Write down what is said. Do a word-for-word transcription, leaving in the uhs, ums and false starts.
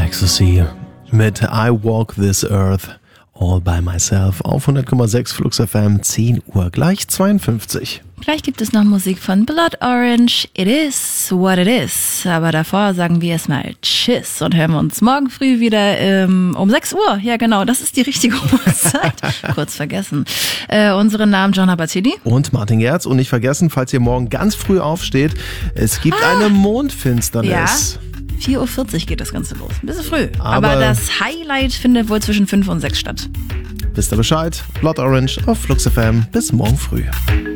Ecstasy mit I Walk This Earth All By Myself auf hundert Komma sechs Flux F M, zehn Uhr gleich zweiundfünfzig. Gleich gibt es noch Musik von Blood Orange, It Is What It Is. Aber davor sagen wir erstmal Tschüss und hören wir uns morgen früh wieder ähm, um sechs Uhr. Ja genau, das ist die richtige Uhrzeit. Kurz vergessen. Äh, unsere Namen John Abatini und Martin Gerz. Und nicht vergessen, falls ihr morgen ganz früh aufsteht, es gibt ah. eine Mondfinsternis. Ja. vier Uhr vierzig geht das Ganze los. Ein bisschen früh. Aber, Aber das Highlight findet wohl zwischen fünf und sechs statt. Wisst ihr Bescheid? Blood Orange auf Flux F M. Bis morgen früh.